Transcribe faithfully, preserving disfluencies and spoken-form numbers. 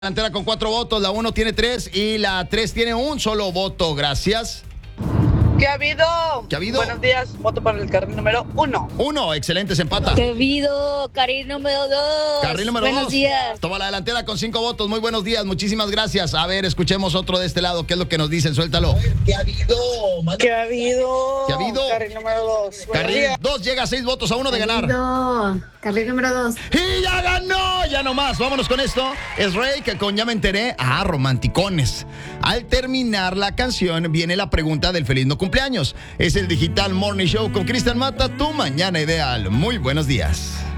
Delantera con cuatro votos, la uno tiene tres y la tres tiene un solo voto. Gracias. ¿Qué ha habido? ¿Qué ha habido? Buenos días, voto para el carril número uno. Uno, excelente, se empata. ¿Qué ha habido? Carril número dos. Carril número Buenos dos. días. Toma la delantera con cinco votos. Muy buenos días, muchísimas gracias. A ver, escuchemos otro de este lado. ¿Qué es lo que nos dicen? Suéltalo. ¿Qué ha habido? ¿Qué ha habido? ¿Qué ha habido? Carril número dos. Buenos Carril días. dos llega a seis votos a uno de ganar. No, carril número dos. Y ya ganó, ya no más. Vámonos con esto. Es Rey, que con Ya me enteré. Ah, romanticones. Al terminar la canción viene la pregunta del feliz no cumpleaños. Es el Digital Morning Show con Cristian Mata, tu mañana ideal. Muy buenos días.